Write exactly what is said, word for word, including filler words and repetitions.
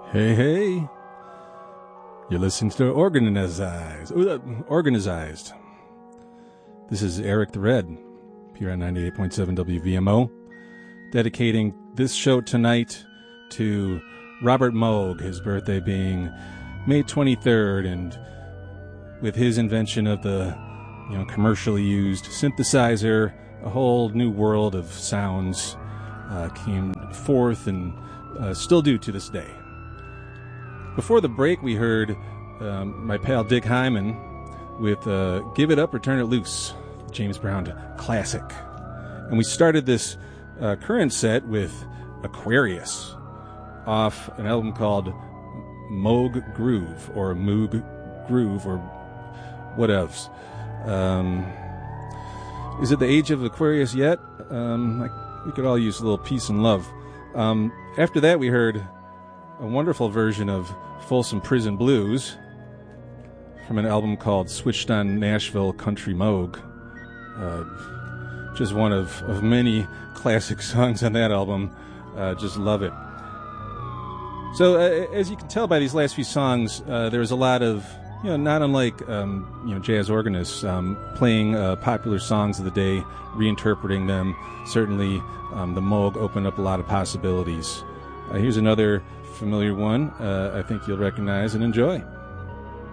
Hey, hey. You're listening to Organized. Organized. This is Eric the Red, here on ninety-eight point seven W V M O, dedicating this show tonight to Robert Moog, his birthday being May twenty-third, and with his invention of the, you know, commercially used synthesizer, a whole new world of sounds uh, came forth and uh, still do to this day. Before the break, we heard um, my pal Dick Hyman with uh, Give It Up or Turn It Loose, James Brown classic. And we started this uh, current set with Aquarius off an album called Moog Groove, or Moog Groove, or whatevs. Um, is it the age of Aquarius yet? Um, I, we could all use a little peace and love. Um, after that, we heard a wonderful version of Folsom Prison Blues from an album called Switched on Nashville Country Moog. Uh, just one of, of many classic songs on that album. Uh, just love it. So, uh, as you can tell by these last few songs, uh, there's a lot of, you know, not unlike um, you know, jazz organists um, playing uh, popular songs of the day, reinterpreting them. Certainly, um, the Moog opened up a lot of possibilities. Uh, here's another familiar one uh, I think you'll recognize and enjoy.